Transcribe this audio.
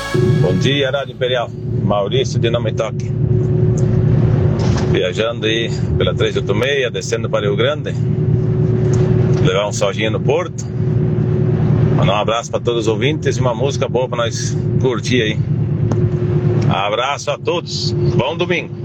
Bom dia, Rádio Imperial. Maurício de Nome Toque. Viajando aí pela 386, descendo para Rio Grande. Levar um sozinho no Porto. Mandar um abraço para todos os ouvintes e uma música boa para nós curtir aí. Abraço a todos. Bom domingo.